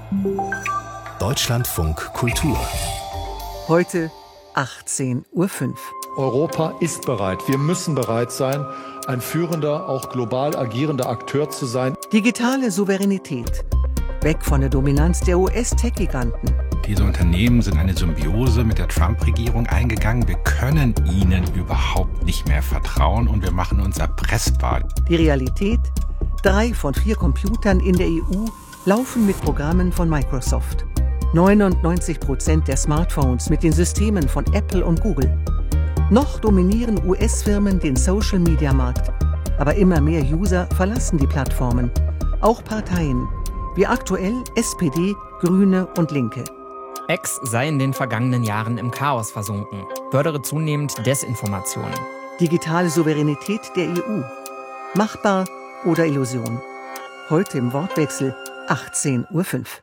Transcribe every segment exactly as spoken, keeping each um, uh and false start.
Deutschlandfunk Kultur. Heute achtzehn Uhr fünf. Europa ist bereit. Wir müssen bereit sein, ein führender, auch global agierender Akteur zu sein. Digitale Souveränität. Weg von der Dominanz der U S-Tech-Giganten. Diese Unternehmen sind eine Symbiose mit der Trump-Regierung eingegangen. Wir können ihnen überhaupt nicht mehr vertrauen und wir machen uns erpressbar. Die Realität? Drei von vier Computern in der E U laufen mit Programmen von Microsoft. neunundneunzig Prozent der Smartphones mit den Systemen von Apple und Google. Noch dominieren U S-Firmen den Social-Media-Markt. Aber immer mehr User verlassen die Plattformen. Auch Parteien, wie aktuell S P D, Grüne und Linke. X sei in den vergangenen Jahren im Chaos versunken, fördere zunehmend Desinformationen. Digitale Souveränität der E U. Machbar oder Illusion? Heute im Wortwechsel achtzehn Uhr fünf.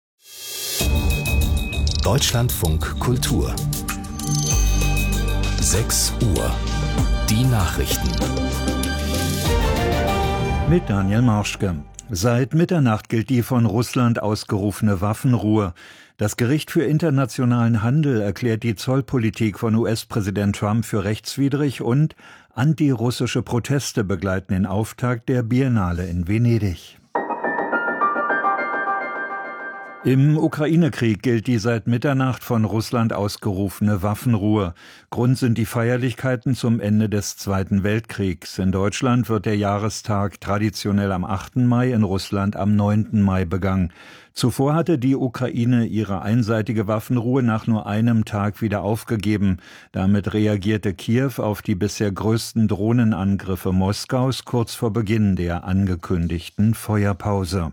Deutschlandfunk Kultur. sechs Uhr. Die Nachrichten. Mit Daniel Marschke. Seit Mitternacht gilt die von Russland ausgerufene Waffenruhe. Das Gericht für internationalen Handel erklärt die Zollpolitik von U S-Präsident Trump für rechtswidrig und antirussische Proteste begleiten den Auftakt der Biennale in Venedig. Im Ukraine-Krieg gilt die seit Mitternacht von Russland ausgerufene Waffenruhe. Grund sind die Feierlichkeiten zum Ende des Zweiten Weltkriegs. In Deutschland wird der Jahrestag traditionell am achten Mai, in Russland am neunten Mai begangen. Zuvor hatte die Ukraine ihre einseitige Waffenruhe nach nur einem Tag wieder aufgegeben. Damit reagierte Kiew auf die bisher größten Drohnenangriffe Moskaus kurz vor Beginn der angekündigten Feuerpause.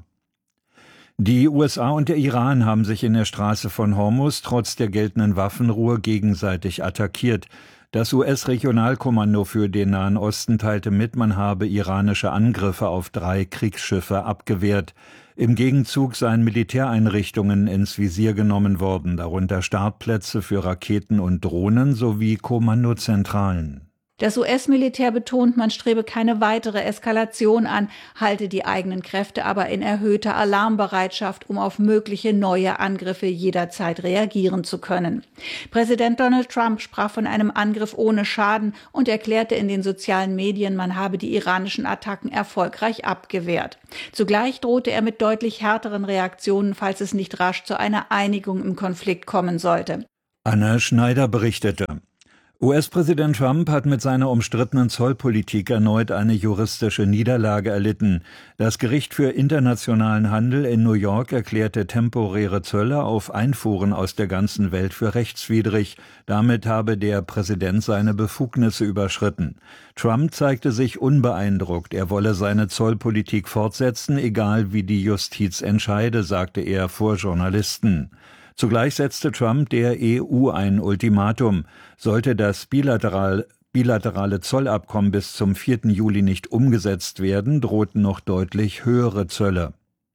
Die U S A und der Iran haben sich in der Straße von Hormuz trotz der geltenden Waffenruhe gegenseitig attackiert. Das U S-Regionalkommando für den Nahen Osten teilte mit, man habe iranische Angriffe auf drei Kriegsschiffe abgewehrt. Im Gegenzug seien Militäreinrichtungen ins Visier genommen worden, darunter Startplätze für Raketen und Drohnen sowie Kommandozentralen. Das U S-Militär betont, man strebe keine weitere Eskalation an, halte die eigenen Kräfte aber in erhöhter Alarmbereitschaft, um auf mögliche neue Angriffe jederzeit reagieren zu können. Präsident Donald Trump sprach von einem Angriff ohne Schaden und erklärte in den sozialen Medien, man habe die iranischen Attacken erfolgreich abgewehrt. Zugleich drohte er mit deutlich härteren Reaktionen, falls es nicht rasch zu einer Einigung im Konflikt kommen sollte. Anna Schneider berichtete. U S-Präsident Trump hat mit seiner umstrittenen Zollpolitik erneut eine juristische Niederlage erlitten. Das Gericht für internationalen Handel in New York erklärte temporäre Zölle auf Einfuhren aus der ganzen Welt für rechtswidrig. Damit habe der Präsident seine Befugnisse überschritten. Trump zeigte sich unbeeindruckt. Er wolle seine Zollpolitik fortsetzen, egal wie die Justiz entscheide, sagte er vor Journalisten. Zugleich setzte Trump der E U ein Ultimatum. Sollte das bilateral, bilaterale Zollabkommen bis zum vierten Juli nicht umgesetzt werden, drohten noch deutlich höhere Zölle.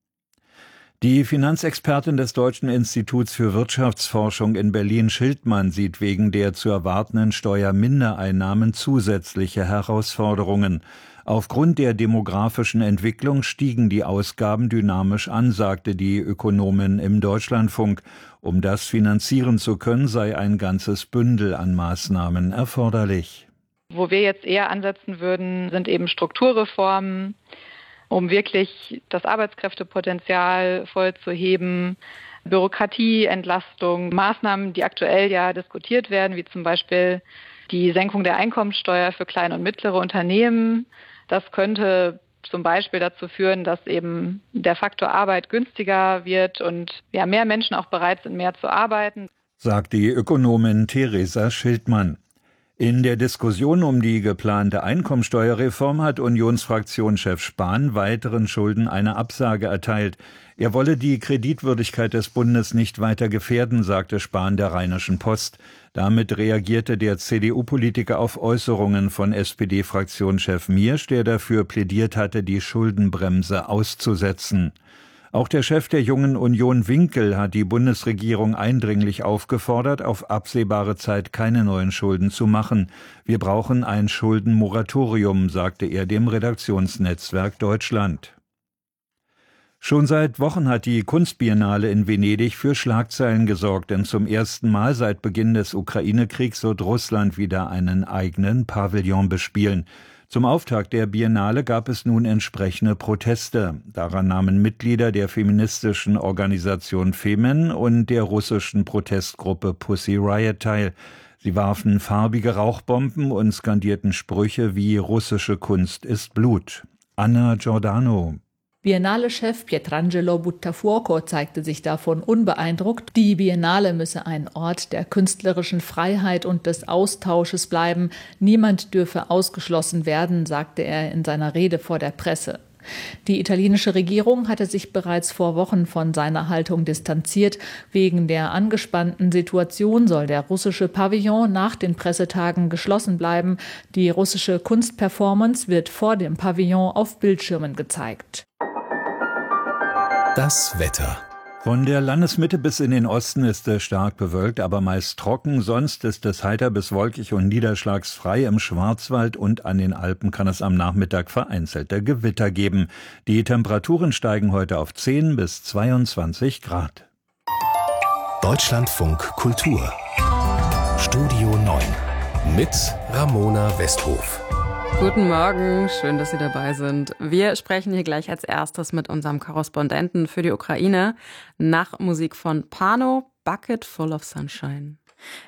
Die Finanzexpertin des Deutschen Instituts für Wirtschaftsforschung in Berlin, Schildmann, sieht wegen der zu erwartenden Steuermindereinnahmen zusätzliche Herausforderungen. Aufgrund der demografischen Entwicklung stiegen die Ausgaben dynamisch an, sagte die Ökonomin im Deutschlandfunk. Um das finanzieren zu können, sei ein ganzes Bündel an Maßnahmen erforderlich. Wo wir jetzt eher ansetzen würden, sind eben Strukturreformen, um wirklich das Arbeitskräftepotenzial voll zu heben, Bürokratieentlastung, Maßnahmen, die aktuell ja diskutiert werden, wie zum Beispiel die Senkung der Einkommensteuer für kleine und mittlere Unternehmen. Das könnte zum Beispiel dazu führen, dass eben der Faktor Arbeit günstiger wird und ja, mehr Menschen auch bereit sind, mehr zu arbeiten, sagt die Ökonomin Theresa Schildmann. In der Diskussion um die geplante Einkommensteuerreform hat Unionsfraktionschef Spahn weiteren Schulden eine Absage erteilt. Er wolle die Kreditwürdigkeit des Bundes nicht weiter gefährden, sagte Spahn der Rheinischen Post. Damit reagierte der C D U-Politiker auf Äußerungen von S P D-Fraktionschef Miersch, der dafür plädiert hatte, die Schuldenbremse auszusetzen. Auch der Chef der Jungen Union Winkel hat die Bundesregierung eindringlich aufgefordert, auf absehbare Zeit keine neuen Schulden zu machen. Wir brauchen ein Schuldenmoratorium, sagte er dem Redaktionsnetzwerk Deutschland. Schon seit Wochen hat die Kunstbiennale in Venedig für Schlagzeilen gesorgt, denn zum ersten Mal seit Beginn des Ukraine-Kriegs wird Russland wieder einen eigenen Pavillon bespielen. Zum Auftakt der Biennale gab es nun entsprechende Proteste. Daran nahmen Mitglieder der feministischen Organisation Femen und der russischen Protestgruppe Pussy Riot teil. Sie warfen farbige Rauchbomben und skandierten Sprüche wie „Russische Kunst ist Blut". Anna Giordano. Biennale-Chef Pietrangelo Buttafuoco zeigte sich davon unbeeindruckt. Die Biennale müsse ein Ort der künstlerischen Freiheit und des Austausches bleiben. Niemand dürfe ausgeschlossen werden, sagte er in seiner Rede vor der Presse. Die italienische Regierung hatte sich bereits vor Wochen von seiner Haltung distanziert. Wegen der angespannten Situation soll der russische Pavillon nach den Pressetagen geschlossen bleiben. Die russische Kunstperformance wird vor dem Pavillon auf Bildschirmen gezeigt. Das Wetter. Von der Landesmitte bis in den Osten ist es stark bewölkt, aber meist trocken. Sonst ist es heiter bis wolkig und niederschlagsfrei. Im Schwarzwald und an den Alpen kann es am Nachmittag vereinzelte Gewitter geben. Die Temperaturen steigen heute auf zehn bis zweiundzwanzig Grad. Deutschlandfunk Kultur. Studio neun mit Ramona Westhof. Guten Morgen, schön, dass Sie dabei sind. Wir sprechen hier gleich als erstes mit unserem Korrespondenten für die Ukraine nach Musik von Pano, Bucket Full of Sunshine.